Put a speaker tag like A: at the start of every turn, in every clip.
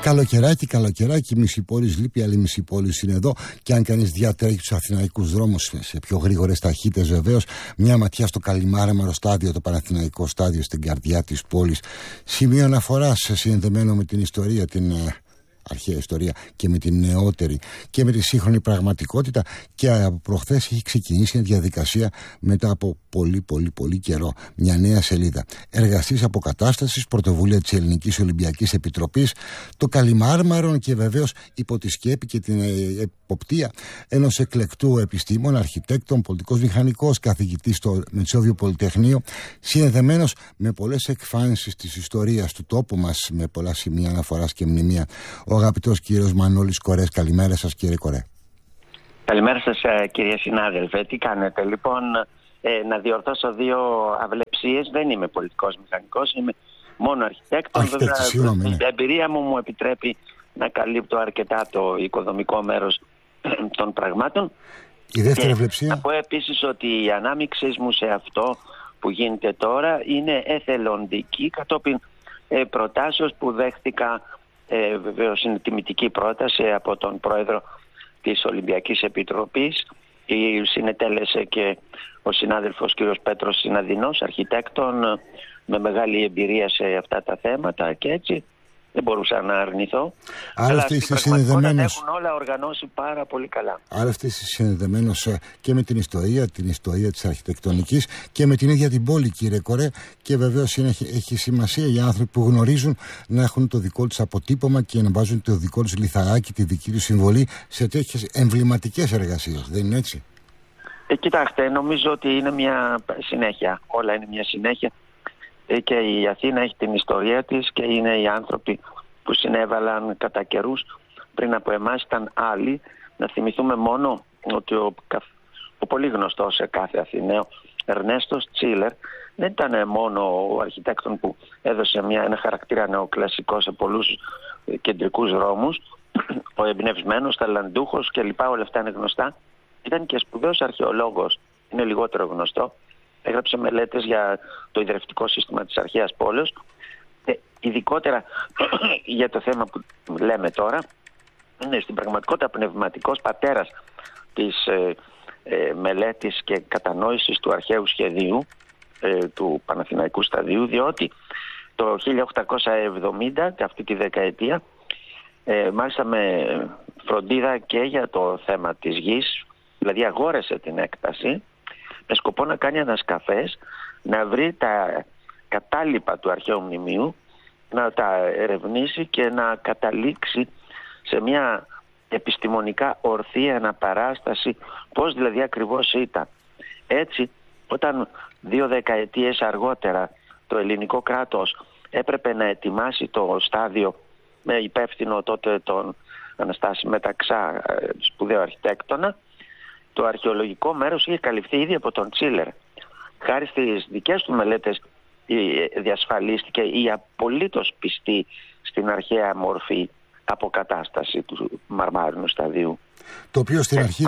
A: Καλοκαιράκι, μισή πόλη λείπει, άλλη μισή πόλη είναι εδώ. Και αν κανείς διατρέχει τους αθηναϊκούς δρόμους σε πιο γρήγορες ταχύτητες, βεβαίως, μια ματιά στο Καλιμάρμαρο στάδιο, το Παναθηναϊκό στάδιο στην καρδιά της πόλης. Σημείο αναφοράς συνδεμένο με την ιστορία, την αρχαία ιστορία και με την νεότερη και με τη σύγχρονη πραγματικότητα, και από προχθές έχει ξεκινήσει μια διαδικασία μετά από πολύ καιρό, μια νέα σελίδα εργασίας αποκατάστασης, πρωτοβουλία της Ελληνικής Ολυμπιακής Επιτροπής, το Καλιμάρμαρο, και βεβαίως υπό τη σκέπη και την εποπτεία ενός εκλεκτού επιστήμονα, αρχιτέκτον, πολιτικός μηχανικός, καθηγητής στο Μετσόβιο Πολυτεχνείο, συνδεδεμένος με πολλές εκφάνσεις της ιστορίας του τόπου μας, με πολλά σημεία αναφοράς και μνημεία, ο αγαπητός κύριος Μανώλης Κορές. Καλημέρα σας, κύριε Κορέ.
B: Καλημέρα σας, κύριε συνάδελφε. Τι κάνετε? Λοιπόν, να διορθώσω δύο αυλεψίες. Δεν είμαι πολιτικός μηχανικός, είμαι μόνο αρχιτέκτον. Η εμπειρία μου επιτρέπει να καλύπτω αρκετά το οικοδομικό μέρος των πραγμάτων.
A: Η δεύτερη αυλεψία.
B: Να πω επίσης ότι η ανάμειξή μου σε αυτό που γίνεται τώρα είναι εθελοντική, κατόπιν προτάσεως που δέχτηκα. Βεβαίως είναι τιμητική πρόταση από τον πρόεδρο της Ολυμπιακής Επιτροπής. Συνετέλεσε και ο συνάδελφος κ. Πέτρος Συναδεινός, αρχιτέκτον με μεγάλη εμπειρία σε αυτά τα θέματα, και έτσι δεν μπορούσα να αρνηθώ.
A: Άρα αυτοί είστε συνδεδεμένος.
B: Έχουν όλα οργανώσει πάρα πολύ καλά.
A: Άρα αυτοί είστε συνδεδεμένος και με την ιστορία της αρχιτεκτονικής και με την ίδια την πόλη, κύριε Κορέ. Και βεβαίως έχει σημασία οι άνθρωποι που γνωρίζουν να έχουν το δικό τους αποτύπωμα και να βάζουν το δικό τους λιθαράκι, τη δική τους συμβολή σε τέτοιες εμβληματικές εργασίες. Δεν είναι έτσι?
B: Κοιτάξτε, νομίζω ότι είναι μια συνέχεια. Όλα είναι μια συνέχεια. Και η Αθήνα έχει την ιστορία της και είναι οι άνθρωποι που συνέβαλαν κατά καιρούς. Πριν από εμάς ήταν άλλοι. Να θυμηθούμε μόνο ότι ο πολύ γνωστός σε κάθε Αθηναίο Ερνέστος Τσίλερ δεν ήταν μόνο ο αρχιτέκτον που έδωσε ένα χαρακτήρα νεοκλασικό σε πολλούς κεντρικούς δρόμους, ο εμπνευσμένος, ταλαντούχος κλπ. Όλα αυτά είναι γνωστά. Ήταν και σπουδαίος αρχαιολόγος, είναι λιγότερο γνωστό. Έγραψε μελέτες για το ιδρευτικό σύστημα της αρχαίας πόλης. Ειδικότερα για το θέμα που λέμε τώρα, είναι στην πραγματικότητα πνευματικός πατέρας της μελέτης και κατανόησης του αρχαίου σχεδίου του Παναθηναϊκού σταδίου, διότι το 1870, αυτή τη δεκαετία, μάλιστα με φροντίδα και για το θέμα της γης, δηλαδή αγόρασε την έκταση με σκοπό να κάνει ανασκαφές, να βρει τα κατάλοιπα του αρχαίου μνημείου, να τα ερευνήσει και να καταλήξει σε μια επιστημονικά ορθή αναπαράσταση πώς δηλαδή ακριβώς ήταν. Έτσι, όταν 2 δεκαετίες αργότερα το ελληνικό κράτος έπρεπε να ετοιμάσει το στάδιο με υπεύθυνο τότε τον Αναστάση Μεταξά, σπουδαίο αρχιτέκτονα, το αρχαιολογικό μέρος είχε καλυφθεί ήδη από τον Τσίλερ. Χάρη στις δικές του μελέτες διασφαλίστηκε η απολύτως πιστή στην αρχαία μορφή αποκατάσταση του μαρμάρινου σταδίου.
A: Το οποίο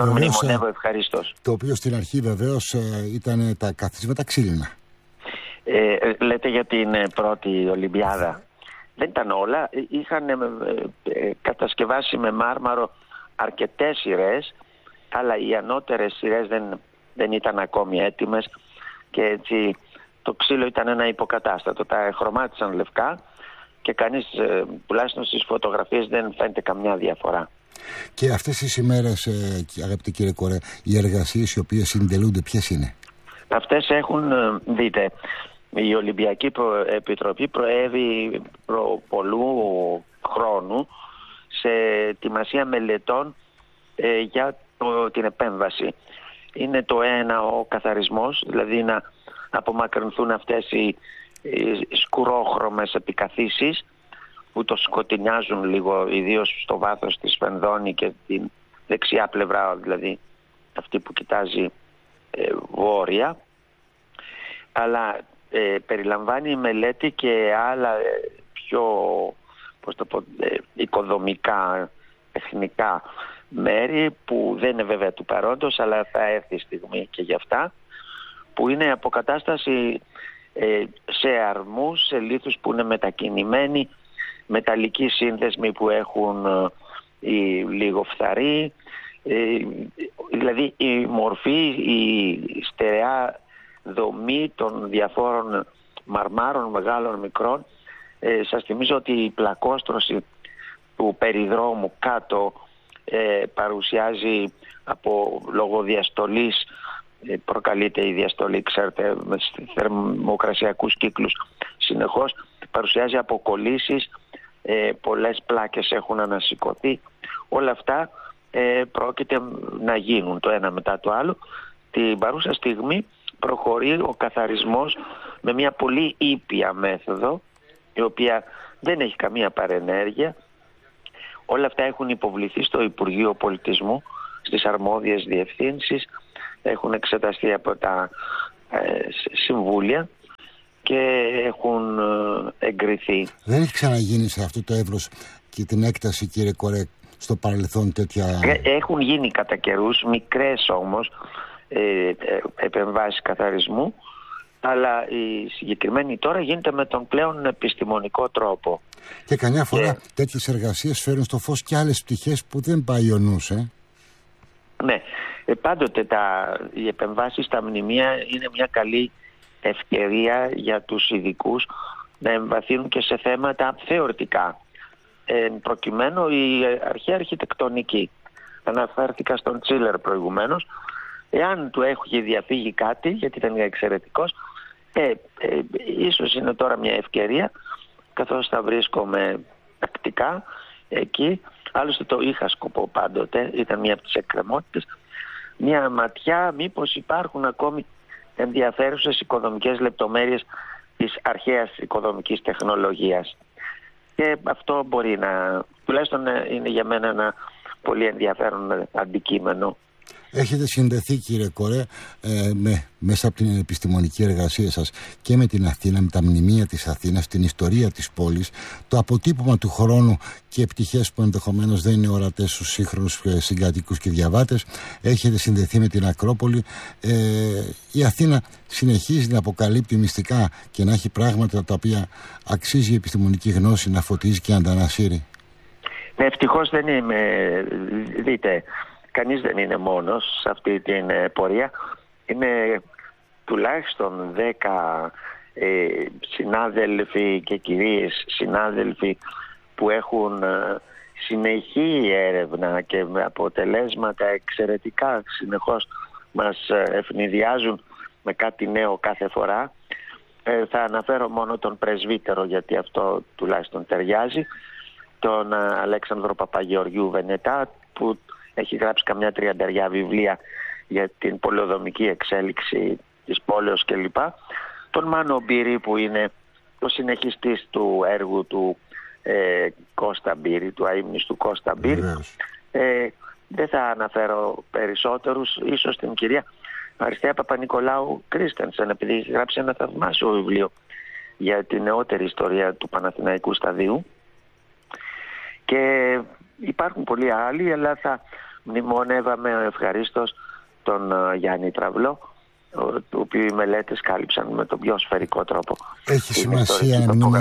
A: στην αρχή βεβαίως ήταν τα καθίσματα ξύλινα.
B: Λέτε για την πρώτη Ολυμπιάδα. Δεν ήταν όλα. Είχαν κατασκευάσει με μάρμαρο αρκετές σειρές, αλλά οι ανώτερες σειρές δεν ήταν ακόμη έτοιμες και έτσι το ξύλο ήταν ένα υποκατάστατο. Τα χρωμάτισαν λευκά και κανείς, τουλάχιστον στις φωτογραφίες, δεν φαίνεται καμιά διαφορά.
A: Και αυτές τις ημέρες, αγαπητέ κύριε Κορέ, οι εργασίες οι οποίες συντελούνται ποιες είναι?
B: Αυτές έχουν, δείτε, η Ολυμπιακή Επιτροπή προέβη πολλού χρόνου σε ετοιμασία μελετών για την επέμβαση. Είναι το ένα ο καθαρισμός, δηλαδή να απομακρυνθούν αυτές οι σκουρόχρωμες επικαθίσεις που το σκοτεινιάζουν λίγο, ιδίως στο βάθος της Φενδώνη και την δεξιά πλευρά, δηλαδή αυτή που κοιτάζει βόρεια. Αλλά περιλαμβάνει η μελέτη και άλλα πιο οικοδομικά, τεχνικά μέρη που δεν είναι βέβαια του παρόντος, αλλά θα έρθει η στιγμή και για αυτά, που είναι αποκατάσταση σε αρμούς, σε λίθους που είναι μετακινημένοι μεταλλικοί σύνδεσμοι που έχουν λίγο φθαρή, δηλαδή η μορφή, η στερεά δομή των διαφόρων μαρμάρων μεγάλων μικρών. Σας θυμίζω ότι η πλακόστρωση του περιδρόμου κάτω παρουσιάζει από λόγω διαστολής, προκαλείται η διαστολή, ξέρετε, με θερμοκρασιακούς κύκλους συνεχώς, παρουσιάζει αποκολλήσεις, πολλές πλάκες έχουν ανασηκωθεί. Όλα αυτά πρόκειται να γίνουν το ένα μετά το άλλο. Την παρούσα στιγμή προχωρεί ο καθαρισμός με μια πολύ ήπια μέθοδο, η οποία δεν έχει καμία παρενέργεια. Όλα αυτά έχουν υποβληθεί στο Υπουργείο Πολιτισμού, στις αρμόδιες διευθύνσεις, έχουν εξεταστεί από τα συμβούλια και έχουν εγκριθεί.
A: Δεν έχει ξαναγίνει σε αυτό το εύρος και την έκταση, κύριε Κορέ, στο παρελθόν τέτοια...
B: Έχουν γίνει κατά καιρούς, μικρές όμως, επεμβάσεις καθαρισμού, αλλά η συγκεκριμένη τώρα γίνεται με τον πλέον επιστημονικό τρόπο.
A: Και καμιά φορά τέτοιες εργασίες φέρουν στο φως και άλλες πτυχές που δεν πάει ο νους,
B: Ναι, πάντοτε οι επεμβάσεις στα μνημεία είναι μια καλή ευκαιρία για τους ειδικούς να εμβαθύνουν και σε θέματα θεωρητικά. Προκειμένου η αρχαία αρχιτεκτονική. Αναφέρθηκα στον Τσίλερ προηγουμένως. Εάν του έχει διαφύγει κάτι, γιατί ήταν εξαιρετικός, ίσως είναι τώρα μια ευκαιρία, καθώς θα βρίσκομαι τακτικά εκεί. Άλλωστε το είχα σκοπό πάντοτε, ήταν μια από τις εκκρεμότητες, μια ματιά μήπως υπάρχουν ακόμη ενδιαφέρουσες οικοδομικές λεπτομέρειες της αρχαίας οικοδομικής τεχνολογίας. Και αυτό μπορεί τουλάχιστον είναι για μένα ένα πολύ ενδιαφέρον αντικείμενο.
A: Έχετε συνδεθεί, κύριε Κορέ, μέσα από την επιστημονική εργασία σας και με την Αθήνα, με τα μνημεία της Αθήνας, την ιστορία της πόλης, το αποτύπωμα του χρόνου και πτυχές που ενδεχομένως δεν είναι ορατές στους σύγχρονους συγκατοίκους και διαβάτες. Έχετε συνδεθεί με την Ακρόπολη. Η Αθήνα συνεχίζει να αποκαλύπτει μυστικά και να έχει πράγματα τα οποία αξίζει η επιστημονική γνώση να φωτίζει και να τα ανασύρει.
B: Ευτυχώς δεν είμαι, δείτε, κανείς δεν είναι μόνος σε αυτή την πορεία. Είναι τουλάχιστον 10 συνάδελφοι και κυρίες συνάδελφοι που έχουν συνεχή έρευνα και με αποτελέσματα εξαιρετικά, συνεχώς μας ευνηδιάζουν με κάτι νέο κάθε φορά. Θα αναφέρω μόνο τον πρεσβύτερο, γιατί αυτό τουλάχιστον ταιριάζει, τον Αλέξανδρο Παπαγεωργιού Βενετά, που έχει γράψει καμιά 30 βιβλία για την πολεοδομική εξέλιξη της πόλεως κλπ. Τον Μάνο Μπύρη, που είναι ο συνεχιστής του έργου του Κώστα Μπύρη, του αείμνηστου Κώστα Μπύρη. Δεν θα αναφέρω περισσότερους, ίσως την κυρία Αριστεία Παπα-Νικολάου Κρίστενσεν, επειδή έχει γράψει ένα θαυμάσιο βιβλίο για την νεότερη ιστορία του Παναθηναϊκού σταδίου. Και υπάρχουν πολλοί άλλοι, αλλά θα μνημονεύαμε ευχαρίστως τον Γιάννη Τραυλό, του οποίου οι μελέτες κάλυψαν με τον πιο σφαιρικό τρόπο.
A: Έχει σημασία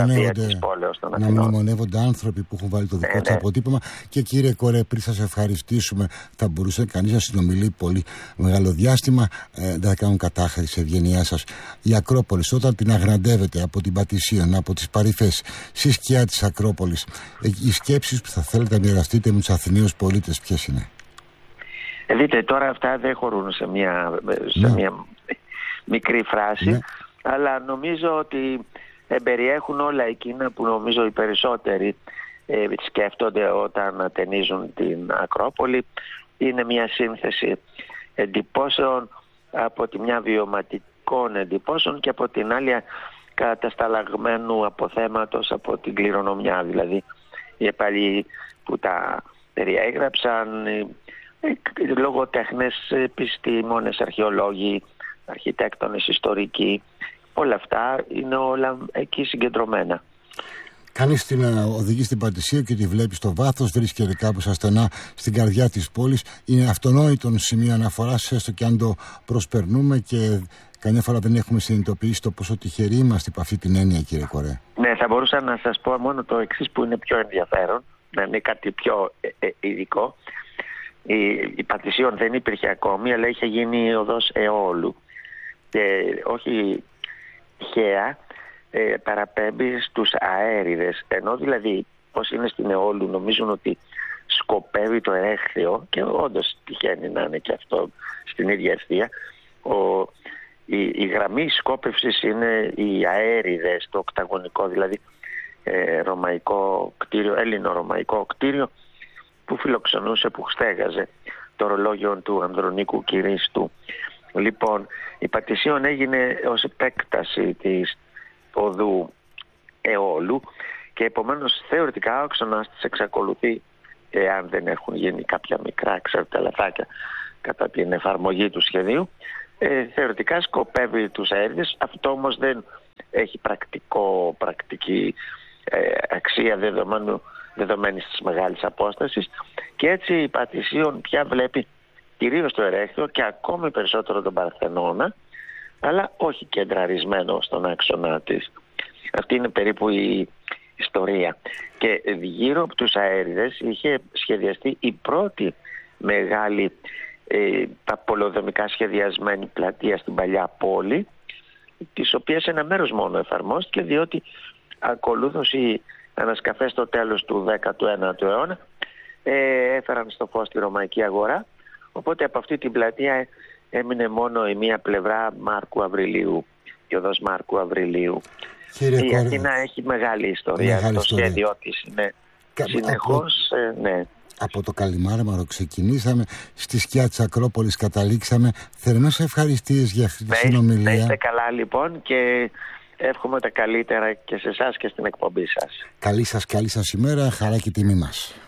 A: να μνημονεύονται άνθρωποι που έχουν βάλει το δικό τους αποτύπωμα. Και κύριε Κορέ, πριν σας ευχαριστήσουμε, θα μπορούσε κανείς να συνομιλεί πολύ μεγάλο διάστημα. Δεν θα κάνουν κατάχρηση σε ευγενιά σας. Η Ακρόπολης, όταν την αγραντεύετε από την Πατησίων, από τις παρυφές, στη σκιά της Ακρόπολης, οι σκέψεις που θα θέλετε να μοιραστείτε με τους Αθηναίους πολίτες, ποιες είναι?
B: Δείτε, τώρα αυτά δεν χωρούν σε μια μικρή φράση, αλλά νομίζω ότι περιέχουν όλα εκείνα που νομίζω οι περισσότεροι σκέφτονται όταν ατενίζουν την Ακρόπολη. Είναι μια σύνθεση εντυπώσεων, από τη μια βιωματικών εντυπώσεων και από την άλλη κατασταλαγμένου αποθέματος από την κληρονομιά. Δηλαδή οι παλιοί που τα περιέγραψαν, λογοτέχνες, επιστήμονες, αρχαιολόγοι, αρχιτέκτονες, ιστορικοί, όλα αυτά είναι όλα εκεί συγκεντρωμένα.
A: Κανείς την οδηγεί στην Πατησία και τη βλέπει στο βάθος, βρίσκεται κάπου στα στενά στην καρδιά της πόλης. Είναι αυτονόητο σημείο αναφοράς, έστω και αν το προσπερνούμε και καμιά φορά δεν έχουμε συνειδητοποιήσει το πόσο τυχεροί είμαστε από αυτή την έννοια, κύριε Κορέ.
B: Ναι, Θα μπορούσα να σας πω μόνο το εξής που είναι πιο ενδιαφέρον, να είναι κάτι πιο ειδικό. Η Πατησίων δεν υπήρχε ακόμη, αλλά είχε γίνει η οδός Αιώλου. Όχι τυχαία παραπέμπει στους αέριδες, ενώ δηλαδή όσοι είναι στην Αιώλου νομίζουν ότι σκοπεύει το Ερέχθιο, και όντως τυχαίνει να είναι και αυτό στην ίδια ευθεία. Η γραμμή σκόπευσης είναι οι αέριδες, το οκταγωνικό δηλαδή ρωμαϊκό κτίριο, ελληνο-ρωμαϊκό κτίριο που φιλοξενούσε, που στέγαζε το ορολόγιο του Ανδρονίκου Κυρίστου. Λοιπόν, η Πατησίων έγινε ως επέκταση της οδού Αιώλου και επομένως θεωρητικά ο άξονας της εξακολουθεί, αν δεν έχουν γίνει κάποια μικρά λαθάκια κατά την εφαρμογή του σχεδίου, θεωρητικά σκοπεύει τους αέριδες. Αυτό όμως δεν έχει πρακτική αξία δεδομένης της μεγάλης απόστασης, και έτσι η Πατησίων πια βλέπει κυρίως το Ερέχθιο και ακόμη περισσότερο τον Παρθενώνα, αλλά όχι κεντραρισμένο στον άξονα της. Αυτή είναι περίπου η ιστορία. Και γύρω από τους αέριδες είχε σχεδιαστεί η πρώτη μεγάλη πολεοδομικά σχεδιασμένη πλατεία στην παλιά πόλη, της οποίας ένα μέρος μόνο εφαρμόστηκε, διότι ακολούθως οι ανασκαφές στο τέλος του 19ου αιώνα έφεραν στο φως τη ρωμαϊκή αγορά, οπότε από αυτή την πλατεία έμεινε μόνο η μία πλευρά Μάρκου Αβριλίου, η οδός Μάρκου Αβριλίου. Η Αθήνα έχει μεγάλη ιστορία, το σχέδιό της είναι συνεχώς, ναι.
A: Από το Καλιμάρμαρο ξεκινήσαμε, στη σκιά της Ακρόπολης καταλήξαμε. Θερμές ευχαριστίες για αυτή τη συνομιλία.
B: Να είστε καλά λοιπόν, και εύχομαι τα καλύτερα και σε εσάς και στην εκπομπή σας.
A: Καλή σας ημέρα, χαρά και τιμή μας.